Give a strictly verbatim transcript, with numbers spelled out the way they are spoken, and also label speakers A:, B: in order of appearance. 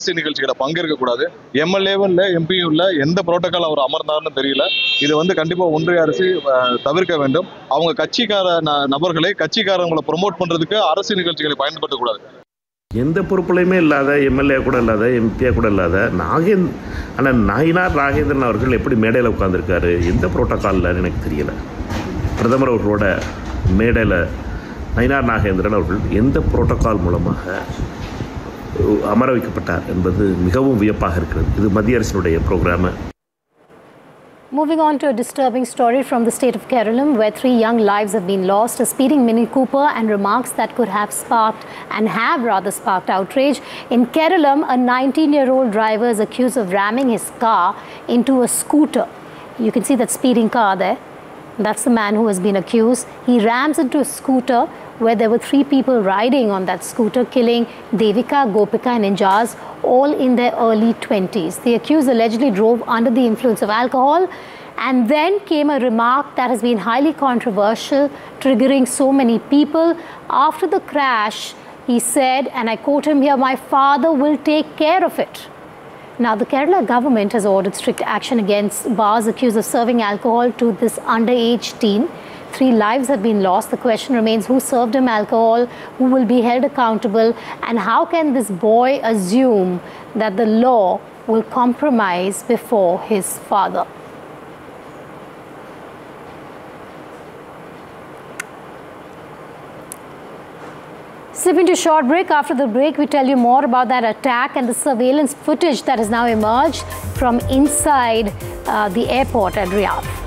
A: அரசியல் நிகழ்ச்சிகளை பங்கேற்க கூடாது. எம்எல்ஏவும் இல்லை, எம்பியும் இல்லை, எந்த புரோட்டோகால் அவர் அமர்ந்தார்னு தெரியல. இது வந்து கண்டிப்பா ஒன்றிய அரசு தவிர்க்க வேண்டும். அவங்க கட்சிக்கார நபர்களை கட்சிக்காரங்களை ப்ரொமோட் பண்றதுக்கு அரசியல் நிகழ்ச்சிகளை பயன்படுத்தக்கூடாது.
B: எந்த பொறுப்புலையுமே இல்லாத எம்எல்ஏ கூட இல்லாத எம்பியா கூட இல்லாத நாகேந்த் ஆனால் நயினார் நாகேந்திரன் அவர்கள் எப்படி மேடையில் உட்காந்துருக்காரு, எந்த புரோட்டோக்காலில் எனக்கு தெரியல. பிரதமர் அவர்களோட மேடையில் நயினார் நாகேந்திரன் அவர்கள் எந்த புரோட்டோக்கால் மூலமாக அமர வைக்கப்பட்டார் என்பது மிகவும் வியப்பாக இருக்கிறது. இது மத்திய அரசினுடைய programme.
C: Moving on to a disturbing story from the state of Kerala, where three young lives have been lost. A speeding Mini Cooper and remarks that could have sparked and have rather sparked outrage. In Kerala, a nineteen-year-old driver is accused of ramming his car into a scooter. You can see that speeding car there. That's the man who has been accused. He rams into a scooter where there were three people riding on that scooter, killing Devika, Gopika and Injaz, all in their early twenties. The accused allegedly drove under the influence of alcohol, and then came a remark that has been highly controversial, triggering so many people. After the crash, he said, and I quote him here, "My father will take care of it." Now, the Kerala government has ordered strict action against bars accused of serving alcohol to this underage teen. Three lives have been lost. The question remains, who served him alcohol, who will be held accountable, and how can this boy assume that the law will compromise before his father? Slipping to a short break. After the break, we tell you more about that attack and the surveillance footage that has now emerged from inside uh, the airport at Riyadh.